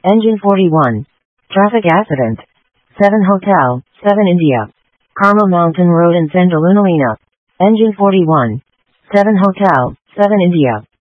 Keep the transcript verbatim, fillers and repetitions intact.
Engine forty-one. Traffic accident. seven Hotel, seven India. Carmel Mountain Road in Santa Lunalina. Engine forty-one. seven Hotel, seven India.